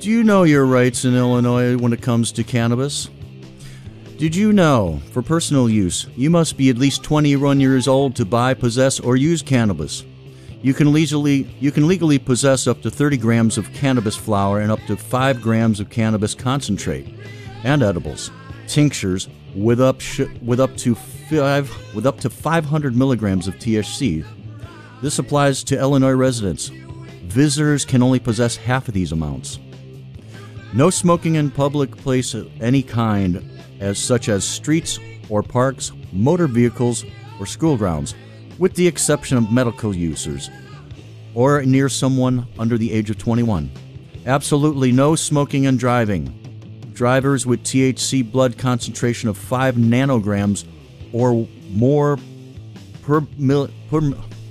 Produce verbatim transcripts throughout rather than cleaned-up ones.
Do you know your rights in Illinois when it comes to cannabis? Did you know, for personal use, you must be at least twenty-one years old to buy, possess, or use cannabis? You can legally you can legally possess up to thirty grams of cannabis flower and up to five grams of cannabis concentrate and edibles, tinctures with up sh- with up to five with up to five hundred milligrams of T H C. This applies to Illinois residents. Visitors can only possess half of these amounts. No smoking in public place of any kind, as such as streets or parks, motor vehicles, or school grounds, with the exception of medical users or near someone under the age of twenty-one. Absolutely no smoking and driving. Drivers with T H C blood concentration of five nanograms or more per mil per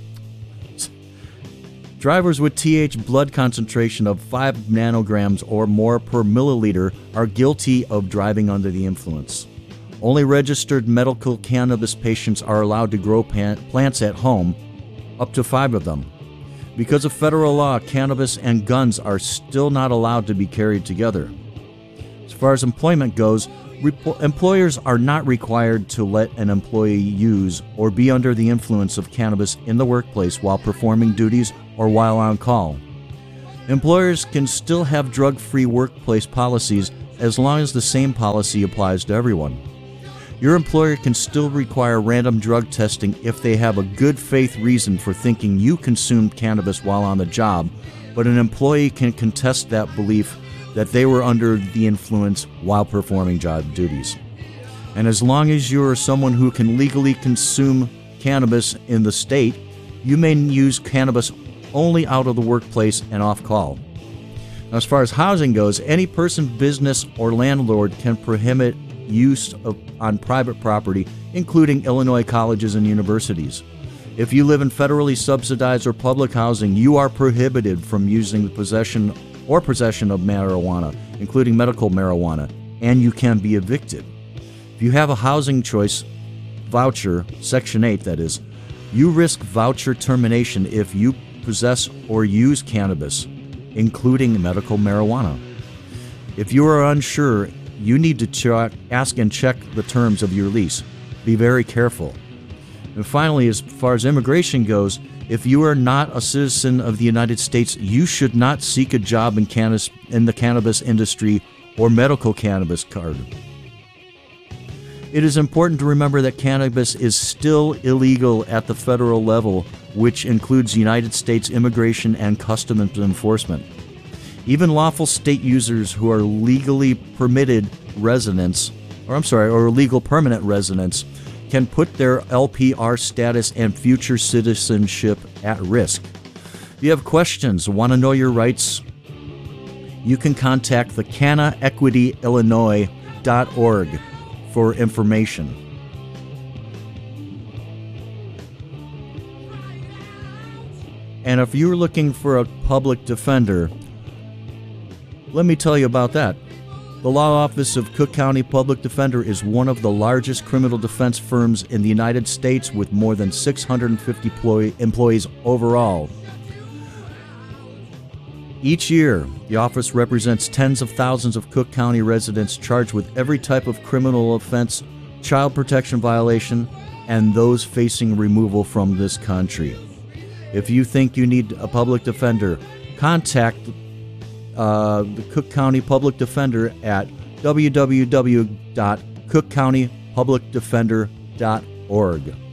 Drivers with T H blood concentration of five nanograms or more per milliliter are guilty of driving under the influence. Only registered medical cannabis patients are allowed to grow plants at home, up to five of them. Because of federal law, cannabis and guns are still not allowed to be carried together. As far as employment goes, Repo- employers are not required to let an employee use or be under the influence of cannabis in the workplace while performing duties or while on call. Employers can still have drug-free workplace policies as long as the same policy applies to everyone. Your employer can still require random drug testing if they have a good faith reason for thinking you consumed cannabis while on the job, but an employee can contest that belief that they were under the influence while performing job duties. And as long as you are someone who can legally consume cannabis in the state, you may use cannabis only out of the workplace and off call. Now, as far as housing goes, any person, business, or landlord can prohibit use of, on private property, including Illinois colleges and universities. If you live in federally subsidized or public housing, you are prohibited from using the possession or possession of marijuana, including medical marijuana, and you can be evicted. If you have a housing choice voucher, Section eight that is, you risk voucher termination if you possess or use cannabis, including medical marijuana. If you are unsure, you need to check, ask and check the terms of your lease. Be very careful. And finally, as far as immigration goes, if you are not a citizen of the United States, you should not seek a job in, cannabis, in the cannabis industry or medical cannabis card. It is important to remember that cannabis is still illegal at the federal level, which includes United States Immigration and Customs Enforcement. Even lawful state users who are legally permitted residents, or I'm sorry, or legal permanent residents, can put their L P R status and future citizenship at risk. If you have questions or want to know your rights, you can contact the canna equity illinois dot org for information. And if you're looking for a public defender, let me tell you about that. The Law Office of Cook County Public Defender is one of the largest criminal defense firms in the United States with more than six hundred fifty employee, employees overall. Each year, the office represents tens of thousands of Cook County residents charged with every type of criminal offense, child protection violation, and those facing removal from this country. If you think you need a public defender, contact Uh, the Cook County Public Defender at w w w dot cook county public defender dot org.